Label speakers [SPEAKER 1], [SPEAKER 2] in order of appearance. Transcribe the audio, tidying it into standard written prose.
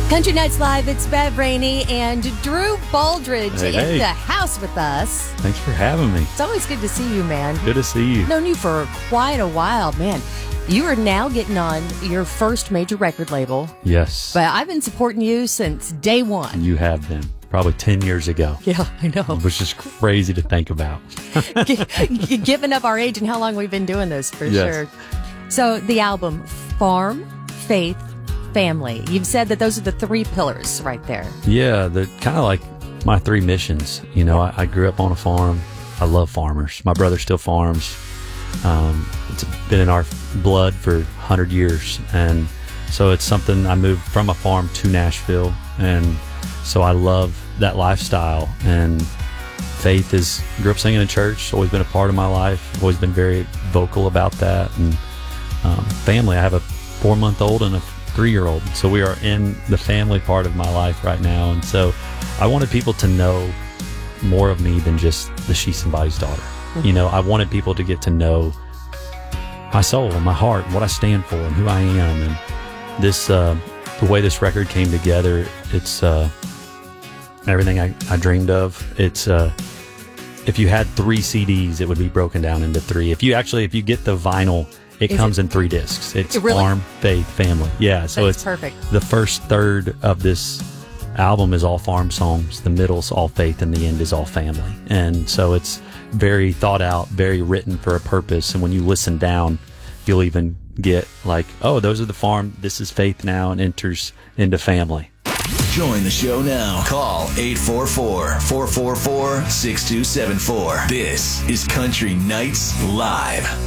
[SPEAKER 1] Country Nights Live, it's Bev Rainey and Drew Baldridge in the house with us.
[SPEAKER 2] Thanks for having me.
[SPEAKER 1] It's always good to see you, man.
[SPEAKER 2] Good to see you.
[SPEAKER 1] Known you for quite a while, man. You are now getting on your first major record label.
[SPEAKER 2] Yes.
[SPEAKER 1] But I've been supporting you since day one.
[SPEAKER 2] You have been. Probably 10 years ago.
[SPEAKER 1] Yeah, I know.
[SPEAKER 2] It was just crazy to think about.
[SPEAKER 1] Giving up our age and how long we've been doing this, for sure. So the album, Farm, Faith, Family. You've said that those are the three pillars right there.
[SPEAKER 2] Yeah, they're kind of like my three missions. You know, I grew up on a farm. I love farmers. My brother still farms. It's been in our blood for 100 years. And so it's something, I moved from a farm to Nashville. And so I love that lifestyle. And faith is, grew up singing in church. It's always been a part of my life. I've always been very vocal about that. And family, I have a 4-month-old and a 3-year-old. So we are in the family part of my life right now. And so I wanted people to know more of me than just the She's Somebody's daughter. You know, I wanted people to get to know my soul and my heart and what I stand for and who I am. And this, the way this record came together, it's everything I dreamed of. It's if you had 3 CDs, it would be broken down into 3. If you get the vinyl, it comes in 3 discs. It's
[SPEAKER 1] really?
[SPEAKER 2] Farm, Faith, Family. Yeah, so
[SPEAKER 1] That's
[SPEAKER 2] it's
[SPEAKER 1] perfect.
[SPEAKER 2] The first third of this album is all farm songs. The middle's all faith, and the end is all family. And so it's very thought out, very written for a purpose. And when you listen down, you'll even get like, oh, those are the farm. This is faith now, and enters into family.
[SPEAKER 3] Join the show now. Call 844-444-6274. This is Country Nights Live.